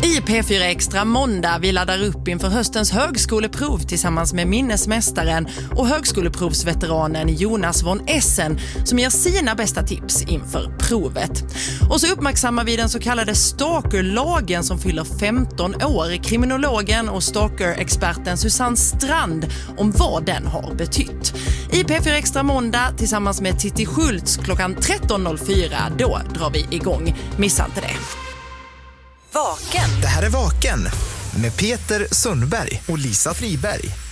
I P4 Extra måndag vi laddar upp inför höstens högskoleprov tillsammans med minnesmästaren och högskoleprovsveteranen Jonas von Essen som ger sina bästa tips inför provet. Och så uppmärksammar vi den så kallade stalkerlagen som fyller 15 år. Kriminologen och stalker-experten Susanne Strand om vad den har betytt. I P4 Extra måndag tillsammans med Titti Schultz klockan 13.04. Då drar vi igång. Missa inte det. Vaken. Det här är Vaken med Peter Sundberg och Lisa Friberg.